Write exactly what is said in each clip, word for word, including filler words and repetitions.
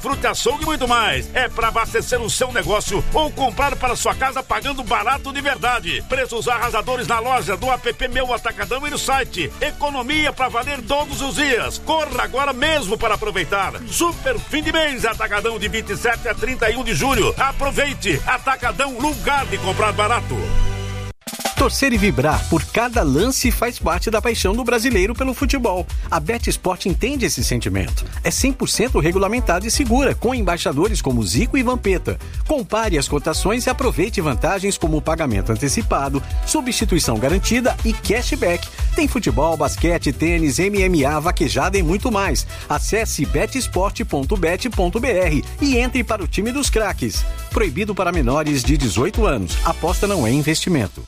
Fruta Açougue e muito mais. É para abastecer o seu negócio ou comprar para sua casa pagando barato de verdade. Preços arrasadores na loja, do app Meu Atacadão e no site. Economia para valer todos os dias. Corra agora mesmo para aproveitar. Super fim de mês Atacadão de vinte e sete a trinta e um de julho. Aproveite. Atacadão, lugar de comprar barato. Torcer e vibrar por cada lance faz parte da paixão do brasileiro pelo futebol. A BetSport entende esse sentimento. É cem por cento regulamentada e segura, com embaixadores como Zico e Vampeta. Compare as cotações e aproveite vantagens como pagamento antecipado, substituição garantida e cashback. Tem futebol, basquete, tênis, M M A, vaquejada e muito mais. Acesse bet sport ponto bet ponto b r e entre para o time dos craques. Proibido para menores de dezoito anos. Aposta não é investimento.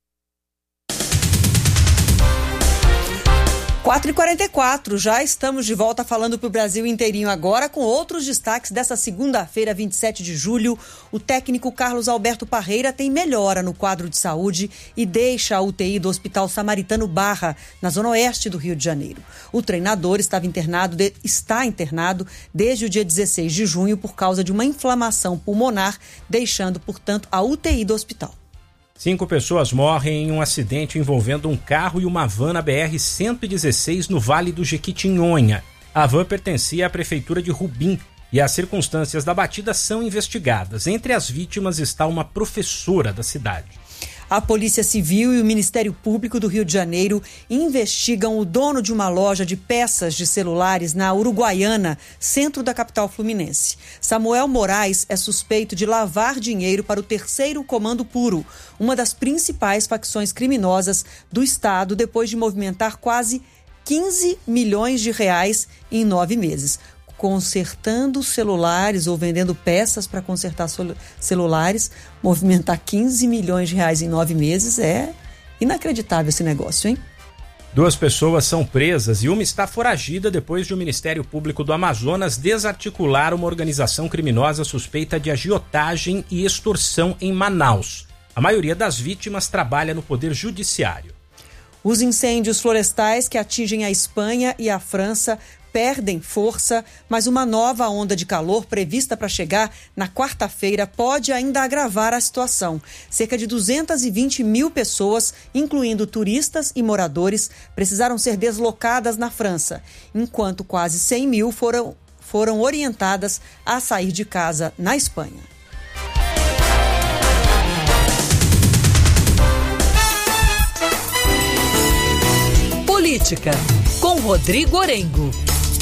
quatro e quarenta e quatro, já estamos de volta falando para o Brasil inteirinho agora com outros destaques dessa segunda-feira, vinte e sete de julho. O técnico Carlos Alberto Parreira tem melhora no quadro de saúde e deixa a U T I do Hospital Samaritano Barra, na zona oeste do Rio de Janeiro. O treinador estava internado, de, está internado desde o dia dezesseis de junho por causa de uma inflamação pulmonar, deixando, portanto, a U T I do hospital. Cinco pessoas morrem em um acidente envolvendo um carro e uma van na B R cento e dezesseis no Vale do Jequitinhonha. A van pertencia à prefeitura de Rubim e as circunstâncias da batida são investigadas. Entre as vítimas está uma professora da cidade. A Polícia Civil e o Ministério Público do Rio de Janeiro investigam o dono de uma loja de peças de celulares na Uruguaiana, centro da capital fluminense. Samuel Moraes é suspeito de lavar dinheiro para o Terceiro Comando Puro, uma das principais facções criminosas do estado, depois de movimentar quase quinze milhões de reais em nove meses. Consertando celulares ou vendendo peças para consertar celulares, movimentar quinze milhões de reais em nove meses é inacreditável esse negócio, hein? Duas pessoas são presas e uma está foragida depois de o Ministério Público do Amazonas desarticular uma organização criminosa suspeita de agiotagem e extorsão em Manaus. A maioria das vítimas trabalha no Poder Judiciário. Os incêndios florestais que atingem a Espanha e a França perdem força, mas uma nova onda de calor prevista para chegar na quarta-feira pode ainda agravar a situação. Cerca de duzentas e vinte mil pessoas, incluindo turistas e moradores, precisaram ser deslocadas na França, enquanto quase cem mil foram, foram orientadas a sair de casa na Espanha. Política, com Rodrigo Orengo.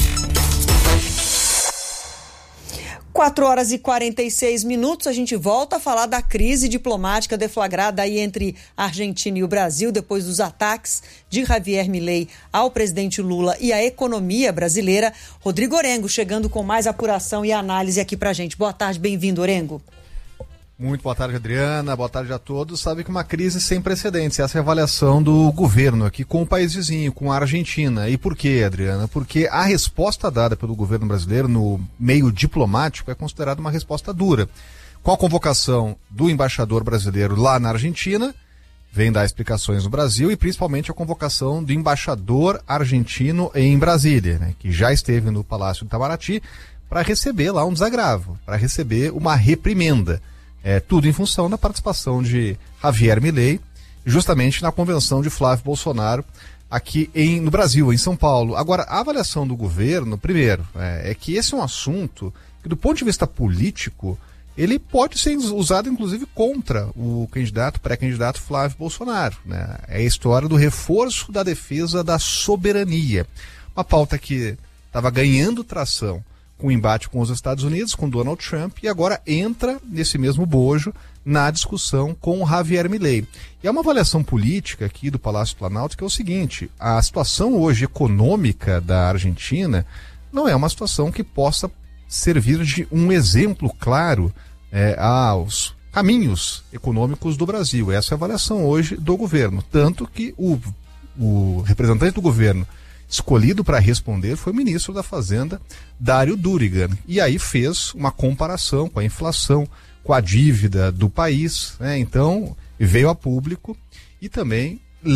quatro horas e quarenta e seis minutos, a gente volta a falar da crise diplomática deflagrada aí entre a Argentina e o Brasil depois dos ataques de Javier Milei ao presidente Lula e à economia brasileira. Rodrigo Orengo chegando com mais apuração e análise aqui pra gente. Boa tarde, bem-vindo, Orengo. Muito boa tarde, Adriana. Boa tarde a todos. Sabe que uma crise sem precedentes. Essa é a avaliação do governo aqui com o país vizinho, com a Argentina. E por quê, Adriana? Porque a resposta dada pelo governo brasileiro no meio diplomático é considerada uma resposta dura. Com a convocação do embaixador brasileiro lá na Argentina, vem dar explicações no Brasil, e principalmente a convocação do embaixador argentino em Brasília, né, que já esteve no Palácio do Itamaraty para receber lá um desagravo, para receber uma reprimenda. É, tudo em função da participação de Javier Milei, justamente na convenção de Flávio Bolsonaro aqui em, no Brasil, em São Paulo. Agora, a avaliação do governo, primeiro, é, é que esse é um assunto que, do ponto de vista político, ele pode ser usado, inclusive, contra o candidato, pré-candidato Flávio Bolsonaro, né? É a história do reforço da defesa da soberania. Uma pauta que estava ganhando tração com o embate com os Estados Unidos, com Donald Trump, e agora entra nesse mesmo bojo na discussão com o Javier Milei. E é uma avaliação política aqui do Palácio Planalto que é o seguinte: a situação hoje econômica da Argentina não é uma situação que possa servir de um exemplo claro é, aos caminhos econômicos do Brasil. Essa é a avaliação hoje do governo. Tanto que o, o representante do governo escolhido para responder foi o ministro da Fazenda, Dário Durigan. E aí fez uma comparação com a inflação, com a dívida do país, né? Então veio a público e também